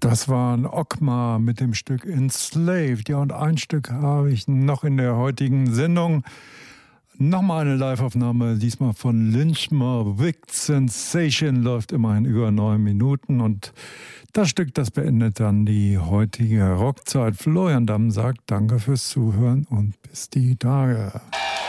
Das war ein Okma mit dem Stück Enslaved. Ja, und ein Stück habe ich noch in der heutigen Sendung. Nochmal eine Live-Aufnahme, diesmal von Lynchmer. Wicked Sensation, läuft immerhin über 9 Minuten. Und das Stück, das beendet dann die heutige Rockzeit. Florian Damm sagt Danke fürs Zuhören und bis die Tage.